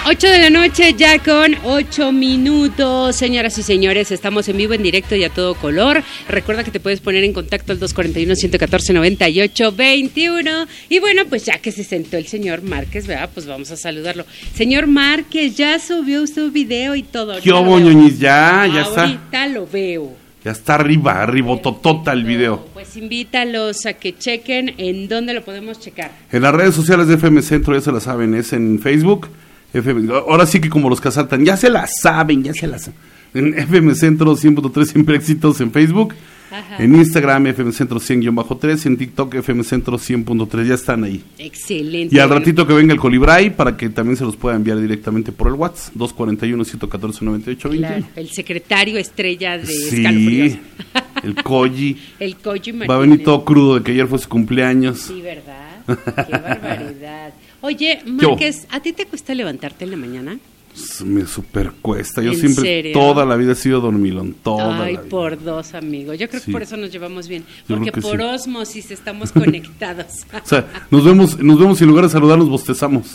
8 de la noche, ya con 8 minutos. Señoras y señores, estamos en vivo, en directo y a todo color. Recuerda que te puedes poner en contacto al 241-114-98-21. Y bueno, pues ya que se sentó el señor Márquez, ¿verdad? Pues vamos a saludarlo. Señor Márquez, ya subió usted un video y todo. ¿Qué hubo, ñoñis? Ya está. Ahorita lo veo. Ya está arribototota el video. Pues invítalos a que chequen. ¿En dónde lo podemos checar? En las redes sociales de FM Centro, ya se la saben, es en Facebook. Ahora sí que como los que asaltan, ya se la saben. En FM Centro 100.3, siempre éxitos en Facebook. Ajá. En Instagram FM Centro 100-3, en TikTok FM Centro 100.3, ya están ahí. Excelente. Y al ratito que venga el Colibray, para que también se los pueda enviar directamente por el WhatsApp, 241-114-98-21. Claro, el secretario estrella de Escalofríos. El Koji. El Koji Martínez. Va a venir todo crudo de que ayer fue su cumpleaños. Sí, ¿verdad? Qué barbaridad. Oye, Márquez, ¿a ti te cuesta levantarte en la mañana? Me super cuesta. Yo ¿En siempre, serio? toda la vida he sido dormilón. Ay, por dos, amigo. Yo creo que por eso nos llevamos bien. Porque por osmosis estamos conectados. O sea, nos vemos y en lugar de saludarnos bostezamos.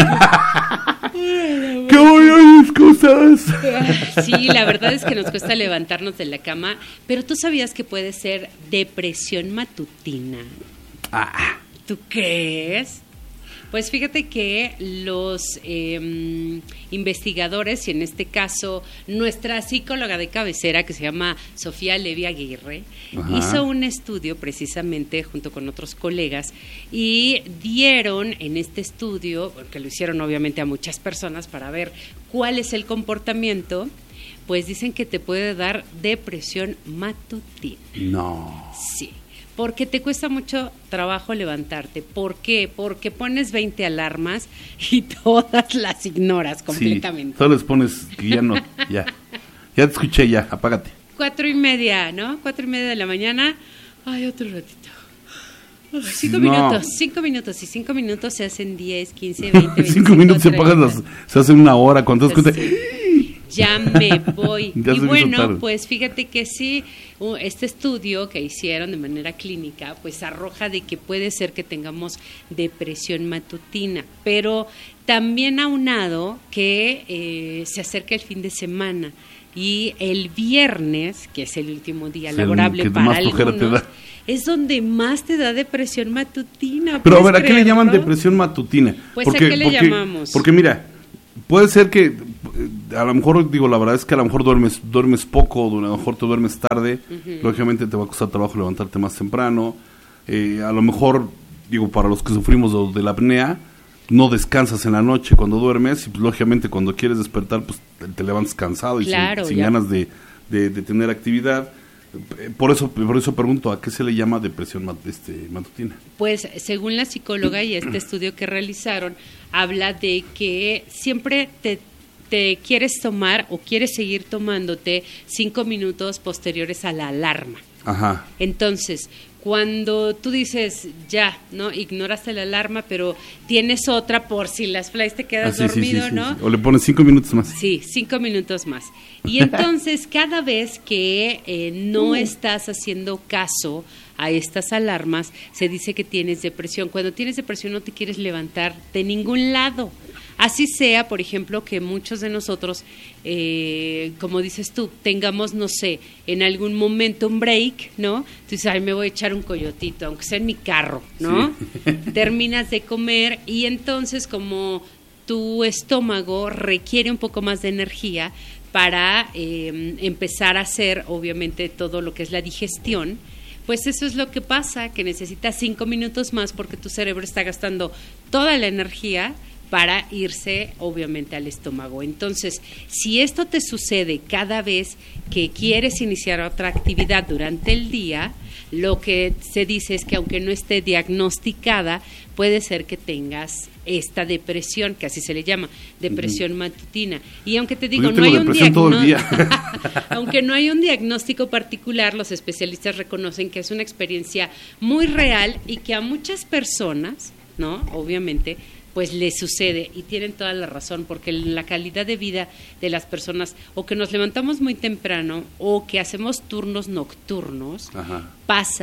¿Qué voy, cosas? Sí, la verdad es que nos cuesta levantarnos de la cama. Pero ¿tú sabías que puede ser depresión matutina? ¿Tú crees? Pues fíjate que los investigadores, y en este caso nuestra psicóloga de cabecera, que se llama Sofía Levi Aguirre, hizo un estudio precisamente junto con otros colegas y dieron en este estudio, porque lo hicieron obviamente a muchas personas para ver cuál es el comportamiento, pues dicen que te puede dar depresión matutina. No. Sí. Porque te cuesta mucho trabajo levantarte. ¿Por qué? Porque pones 20 alarmas y todas las ignoras completamente. Sí, todas les pones que ya no, ya te escuché, ya, apágate. 4:30, ¿no? 4:30 de la mañana. Ay, otro ratito. 5 minutos, 5 minutos. Y 5 minutos se hacen 10, 15, 20, 25, 5 minutos 30. Se hace una hora. Cuando te das cuenta... Ya me voy. Ya y bueno, pues fíjate que sí, este estudio que hicieron de manera clínica, pues arroja de que puede ser que tengamos depresión matutina, pero también aunado que se acerca el fin de semana y el viernes, que es el último día laborable para algunos, es donde más te da depresión matutina. Pero a ver, ¿a qué le llaman depresión matutina? Pues ¿a qué le llamamos? Porque mira, puede ser que a lo mejor, digo, la verdad es que a lo mejor duermes poco, a lo mejor te duermes tarde, lógicamente te va a costar trabajo levantarte más temprano, a lo mejor, digo, para los que sufrimos de la apnea, no descansas en la noche cuando duermes y pues, lógicamente cuando quieres despertar pues te levantas cansado y sin ganas de tener actividad. Por eso pregunto, ¿a qué se le llama depresión matutina? Pues según la psicóloga y este estudio que realizaron, habla de que siempre te quieres tomar o quieres seguir tomándote 5 minutos posteriores a la alarma. Ajá. Entonces, cuando tú dices, ya, ¿no? Ignoraste la alarma, pero tienes otra por si las flies te quedas dormido, ¿no? Sí. O le pones 5 minutos más. Sí, 5 minutos más. Y entonces, cada vez que no estás haciendo caso a estas alarmas, se dice que tienes depresión. Cuando tienes depresión no te quieres levantar de ningún lado. Así sea, por ejemplo, que muchos de nosotros, como dices tú, tengamos, no sé, en algún momento un break, ¿no? Tú dices, ay, me voy a echar un coyotito, aunque sea en mi carro, ¿no? Sí. Terminas de comer y entonces como tu estómago requiere un poco más de energía para empezar a hacer, obviamente, todo lo que es la digestión, pues eso es lo que pasa, que necesitas 5 minutos más porque tu cerebro está gastando toda la energía para irse, obviamente, al estómago. Entonces, si esto te sucede cada vez que quieres iniciar otra actividad durante el día, lo que se dice es que aunque no esté diagnosticada, puede ser que tengas esta depresión, que así se le llama, depresión matutina. Y aunque te digo, no hay un diagnóstico, aunque no hay un diagnóstico particular, los especialistas reconocen que es una experiencia muy real y que a muchas personas, ¿no? Obviamente, pues les sucede y tienen toda la razón, porque la calidad de vida de las personas, o que nos levantamos muy temprano o que hacemos turnos nocturnos, pasa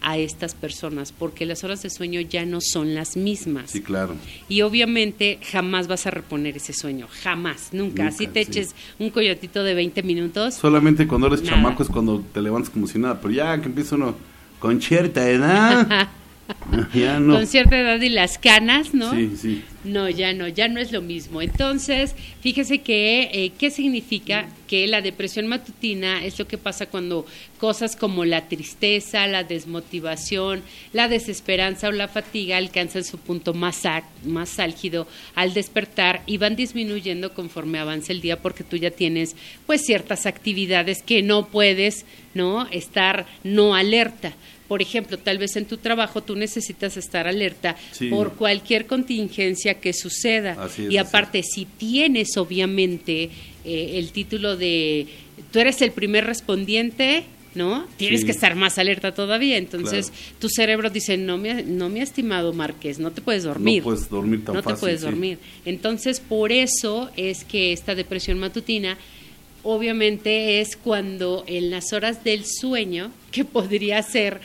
a estas personas, porque las horas de sueño ya no son las mismas. Sí, claro. Y obviamente jamás vas a reponer ese sueño, jamás, nunca. Así te eches un coyotito de 20 minutos. Solamente cuando eres chamaco es cuando te levantas como si nada, pero ya que empieza uno con cierta edad, ya no. Con cierta edad y las canas, ¿no? Sí, sí. No, ya no es lo mismo. Entonces, fíjese que, ¿qué significa? Que la depresión matutina es lo que pasa cuando cosas como la tristeza, la desmotivación, la desesperanza o la fatiga alcanzan su punto más álgido al despertar y van disminuyendo conforme avanza el día, porque tú ya tienes pues ciertas actividades que no puedes, ¿no?, estar no alerta. Por ejemplo, tal vez en tu trabajo tú necesitas estar alerta por cualquier contingencia que suceda. Y aparte, si tienes obviamente el título de tú eres el primer respondiente, ¿no? Tienes que estar más alerta todavía. Entonces, tu cerebro dice, no, mi estimado Márquez, no te puedes dormir. No puedes dormir tan fácil. No te puedes dormir. Entonces, por eso es que esta depresión matutina obviamente es cuando en las horas del sueño, que podría ser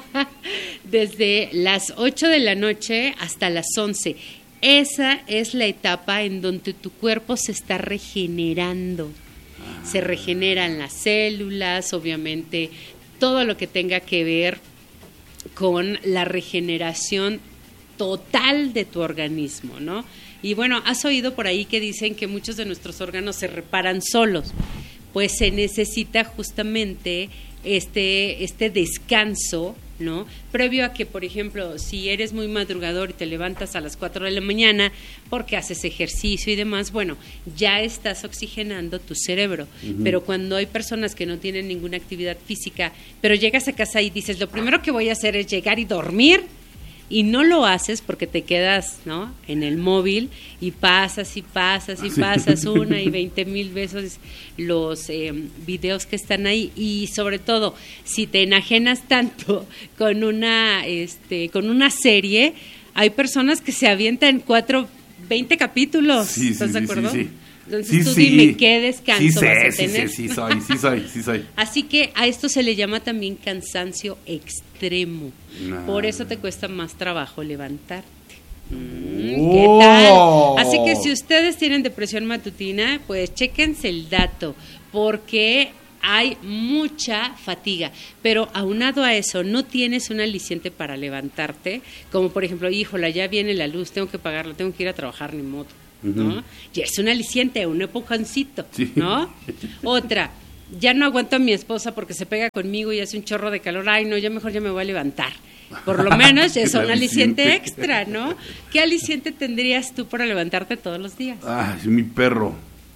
desde las 8 de la noche hasta las 11, esa es la etapa en donde tu cuerpo se está regenerando. Se regeneran las células, obviamente todo lo que tenga que ver con la regeneración total de tu organismo, ¿no? Y bueno, has oído por ahí que dicen que muchos de nuestros órganos se reparan solos. Pues se necesita justamente este descanso, ¿no? Previo a que, por ejemplo, si eres muy madrugador y te levantas a las 4 de la mañana porque haces ejercicio y demás, bueno, ya estás oxigenando tu cerebro. Pero cuando hay personas que no tienen ninguna actividad física, pero llegas a casa y dices, lo primero que voy a hacer es llegar y dormir, y no lo haces porque te quedas, ¿no?, en el móvil y pasas y pasas y pasas una y 20,000 veces los videos que están ahí, y sobre todo si te enajenas tanto con una serie, hay personas que se avientan 20 capítulos. ¿Estás de acuerdo? Sí. Entonces tú dime qué descanso vas a tener. Sí soy. Así que a esto se le llama también cansancio extremo. Por eso te cuesta más trabajo levantarte. ¿Qué tal? Así que si ustedes tienen depresión matutina, pues chéquense el dato, porque hay mucha fatiga, pero aunado a eso no tienes un aliciente para levantarte, como por ejemplo, híjola, ya viene la luz, tengo que pagarla, tengo que ir a trabajar, ni modo, ¿no? Ya es un aliciente, un empujoncito, ¿no? Otra, ya no aguanto a mi esposa porque se pega conmigo y hace un chorro de calor, ay no, ya mejor ya me voy a levantar. Por lo menos es un aliciente extra, ¿no? ¿Qué aliciente tendrías tú para levantarte todos los días? Ay, mi perro.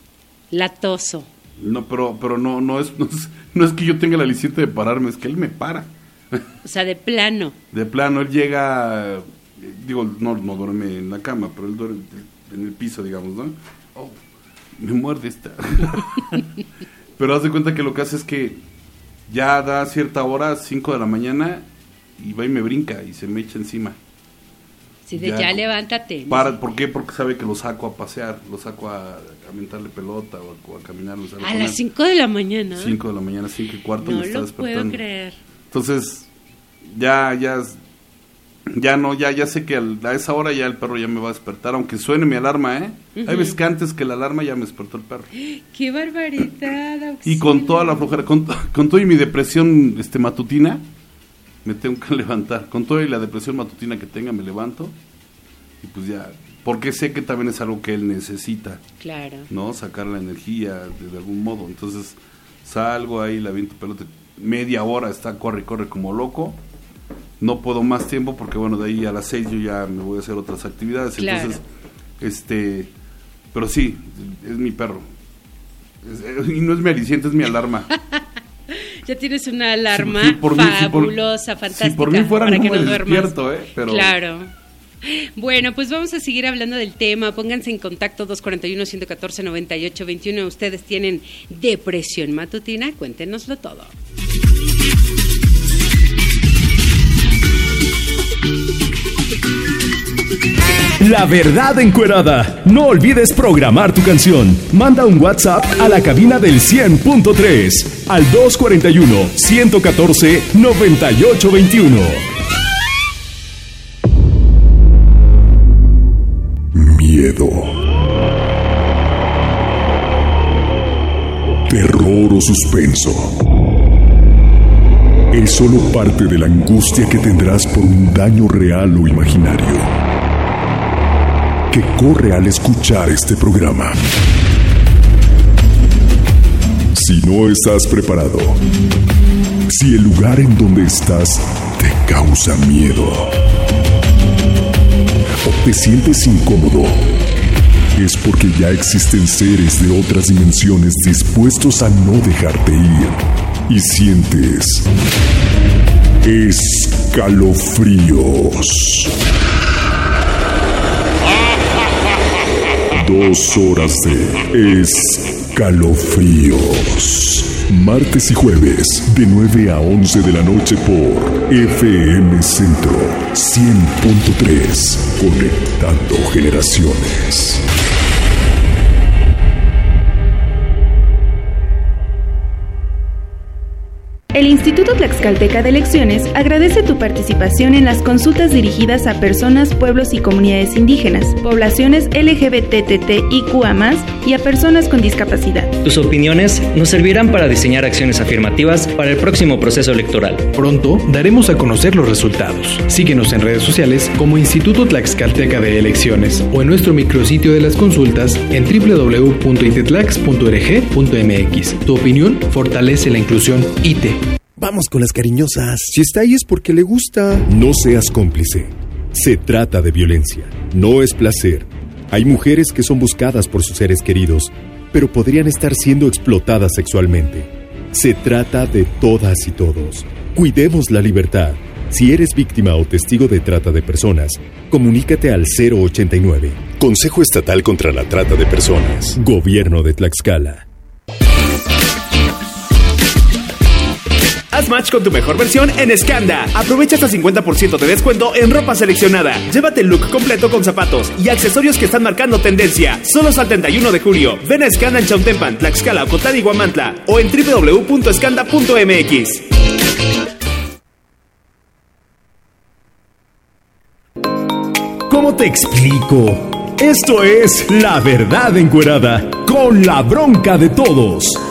Latoso. No, pero no es que yo tenga el aliciente de pararme, es que él me para. O sea, de plano. De plano, él llega, digo, no duerme en la cama, pero él duerme en el piso, digamos, ¿no? Oh, me muerde esta. Pero haz de cuenta que lo que hace es que ya da cierta hora, 5 de la mañana, y va y me brinca y se me echa encima. Sí, ya levántate. ¿Por qué? Porque sabe que lo saco a pasear, lo saco a aventarle pelota o a caminar. ¿A las 5 de la mañana? 5 de la mañana, 5:15 no me está despertando. No lo puedo creer. Entonces, ya sé que a esa hora ya el perro ya me va a despertar, aunque suene mi alarma, ¿eh? Hay veces que antes que la alarma ya me despertó el perro. ¡Qué barbaridad! Auxilio. Y con toda la flojera, con todo y mi depresión matutina, me tengo que levantar. Con toda y la depresión matutina que tenga, me levanto. Y pues ya, porque sé que también es algo que él necesita. Claro. ¿No? Sacar la energía de algún modo. Entonces, salgo ahí, le aviento pelota. Media hora está, corre como loco. No puedo más tiempo porque, bueno, de ahí a las 6 yo ya me voy a hacer otras actividades. Claro. Entonces, pero sí, es mi perro. Y no es mi aliciente, es mi alarma. Ya tienes una alarma fabulosa, fantástica. Si por mí fuera para no que me no despierto, pero... Claro. Bueno, pues vamos a seguir hablando del tema. Pónganse en contacto 241-114-9821. ¿Ustedes tienen depresión matutina? Cuéntenoslo todo. La verdad encuerada. No olvides programar tu canción. Manda un WhatsApp a la cabina del 100.3 al 241-114-9821. Miedo, terror o suspenso es solo parte de la angustia que tendrás por un daño real o imaginario que corre al escuchar este programa. Si no estás preparado, si el lugar en donde estás te causa miedo o te sientes incómodo, es porque ya existen seres de otras dimensiones dispuestos a no dejarte ir y sientes escalofríos. 2 horas de escalofríos. Martes y jueves, de 9 a 11 de la noche por FM Centro 100.3. Conectando generaciones. El Instituto Tlaxcalteca de Elecciones agradece tu participación en las consultas dirigidas a personas, pueblos y comunidades indígenas, poblaciones LGBTTIQA+, y a personas con discapacidad. Tus opiniones nos servirán para diseñar acciones afirmativas para el próximo proceso electoral. Pronto daremos a conocer los resultados. Síguenos en redes sociales como Instituto Tlaxcalteca de Elecciones o en nuestro micrositio de las consultas en www.itetlax.org.mx. Tu opinión fortalece la inclusión ITE. Vamos con las cariñosas. Si está ahí es porque le gusta. No seas cómplice. Se trata de violencia. No es placer. Hay mujeres que son buscadas por sus seres queridos, pero podrían estar siendo explotadas sexualmente. Se trata de todas y todos. Cuidemos la libertad. Si eres víctima o testigo de trata de personas, comunícate al 089. Consejo Estatal contra la Trata de Personas. Gobierno de Tlaxcala. Haz match con tu mejor versión en Skanda. Aprovecha hasta 50% de descuento en ropa seleccionada. Llévate el look completo con zapatos y accesorios que están marcando tendencia. Solo hasta el 31 de julio. Ven a Skanda en Chautempan, Tlaxcala, Ocotán y Huamantla o en www.skanda.mx. ¿Cómo te explico? Esto es La Verdad Encuerada, con la bronca de todos.